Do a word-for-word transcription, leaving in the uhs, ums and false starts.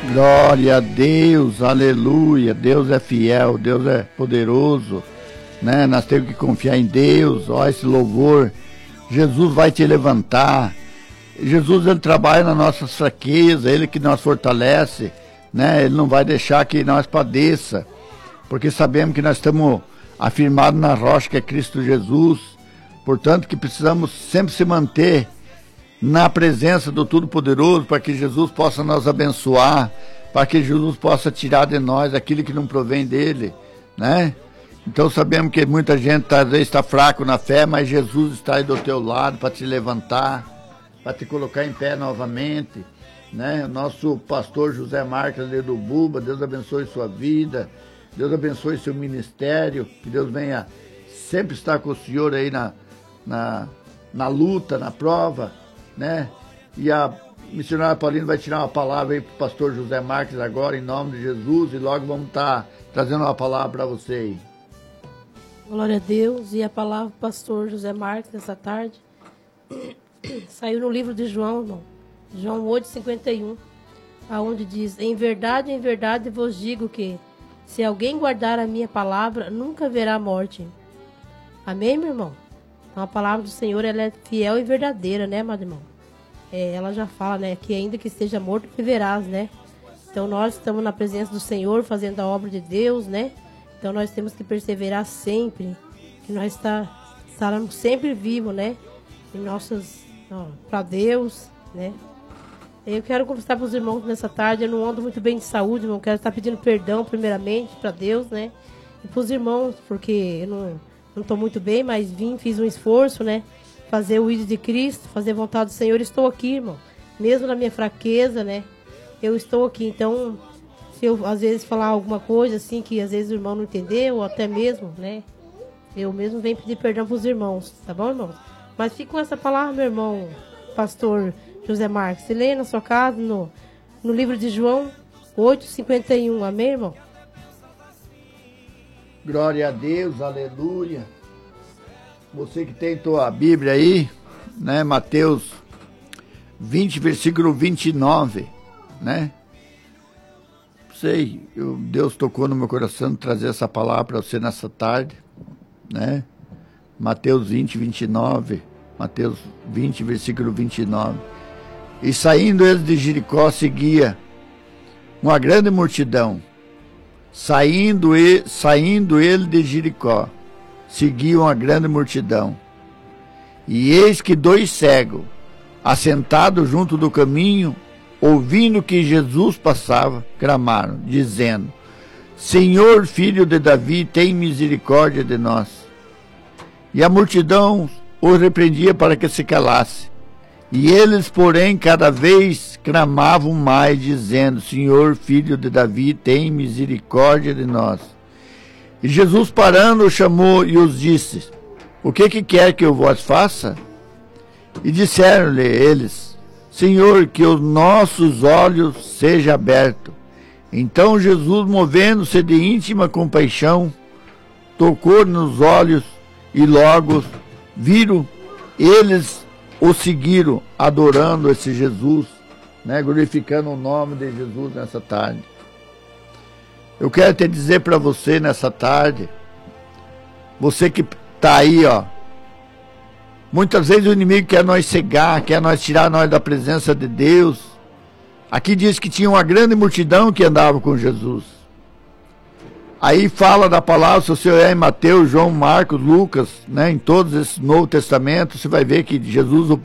Glória a Deus, aleluia. Deus é fiel, Deus é poderoso, né? Nós temos que confiar em Deus. Ó, esse louvor, Jesus vai te levantar. Jesus, ele trabalha nas nossas fraquezas, ele que nos fortalece, né? Ele não vai deixar que nós padeça, porque sabemos que nós estamos afirmados na rocha que é Cristo Jesus. Portanto, que precisamos sempre se manter na presença do Todo-Poderoso, para que Jesus possa nos abençoar, para que Jesus possa tirar de nós aquilo que não provém dele, né? Então sabemos que muita gente às vezes está fraco na fé, mas Jesus está aí do teu lado para te levantar, para te colocar em pé novamente, né? Nosso pastor José Marques ali do Buba, Deus abençoe sua vida, Deus abençoe seu ministério, que Deus venha sempre estar com o senhor aí na, na, na luta, na prova, né? E a missionária Paulina vai tirar uma palavra aí para o pastor José Marques agora, em nome de Jesus, e logo vamos estar trazendo uma palavra para você aí. Glória a Deus. E a palavra do pastor José Marques nessa tarde saiu no livro de João, irmão. João oito, cinquenta e um, aonde diz: em verdade, em verdade vos digo que, se alguém guardar a minha palavra, nunca verá morte. Amém, meu irmão? Então a palavra do Senhor, ela é fiel e verdadeira, né, amado irmão? É, ela já fala, né, que ainda que esteja morto, viverás, né? Então nós estamos na presença do Senhor, fazendo a obra de Deus, né? Então nós temos que perseverar sempre, que nós está, estaremos sempre vivos, né? Em nossas, para Deus, né? Eu quero conversar para os irmãos nessa tarde. Eu não ando muito bem de saúde, irmão. Quero estar pedindo perdão primeiramente para Deus, né? E para os irmãos, porque eu não não estou muito bem, mas vim, fiz um esforço, né? Fazer o ídolo de Cristo, fazer a vontade do Senhor. Estou aqui, irmão. Mesmo na minha fraqueza, né? Eu estou aqui. Então, se eu às vezes falar alguma coisa assim que às vezes o irmão não entendeu, ou até mesmo, né? Eu mesmo venho pedir perdão para os irmãos, tá bom, irmãos? Mas fica com essa palavra, meu irmão, pastor José Marques. Você lê na sua casa, no, no livro de João oito, cinquenta e um. Amém, irmão? Glória a Deus, aleluia. Você que tem tua Bíblia aí, né? Mateus vinte, versículo vinte e nove, né? Sei, eu, Deus tocou no meu coração de trazer essa palavra para você nessa tarde, né? Mateus vinte, vinte e nove. Mateus vinte, versículo vinte e nove. E saindo eles de Jericó, seguia uma grande multidão. Saindo, e, saindo ele de Jericó, seguia uma grande multidão. E eis que dois cegos, assentados junto do caminho, ouvindo que Jesus passava, clamaram, dizendo: Senhor, filho de Davi, tem misericórdia de nós. E a multidão os repreendia para que se calasse. E eles, porém, cada vez clamavam mais, dizendo: Senhor, filho de Davi, tem misericórdia de nós. E Jesus, parando, os chamou e os disse: O que que quer que eu vos faça? E disseram-lhe eles: Senhor, que os nossos olhos sejam abertos. Então Jesus, movendo-se de íntima compaixão, tocou nos olhos, e logo viram. Eles o seguiram, adorando esse Jesus, né, glorificando o nome de Jesus nessa tarde. Eu quero te dizer para você nessa tarde, você que está aí, ó, muitas vezes o inimigo quer nós cegar, quer nós tirar nós da presença de Deus. Aqui diz que tinha uma grande multidão que andava com Jesus. Aí fala da palavra, se você olhar em Mateus, João, Marcos, Lucas, né, em todos esses Novo Testamento, você vai ver que Jesus,